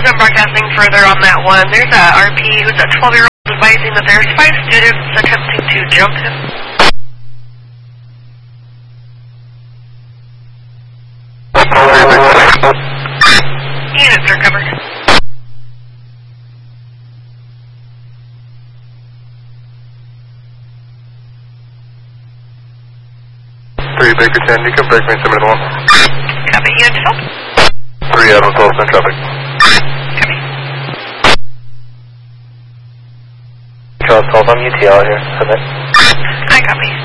been broadcasting further on that one. There's a RP who's a 12-year-old advising that there's 5 students attempting to jump him. Units are covered. 3 Baker 10, you can break me some of the one. Copy, unit help. 3 Adam 12 in traffic. Copy. Charles 12, I'm UTL here. Submit. I copy.